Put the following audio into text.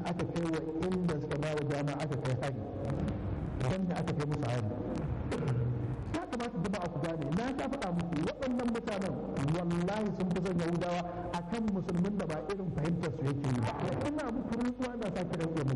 aka kai wa inda suka ba wa jama'a aka kai hari, don ne aka kai musu hari. Ya kamata jama'a ku gane, na ta faɗa muku waɗannan mutanen wallahi sun fi son Yahudawa akan musulmin da ba irin fahimtar su yake yi ba. Ina muku rantsuwa na sake rantsuwa